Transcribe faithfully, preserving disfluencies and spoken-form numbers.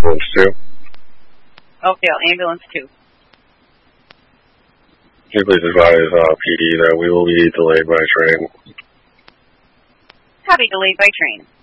ambulance two. Okay, ambulance two. Can you please advise uh, P D that we will be delayed by train? Copy, delayed by train.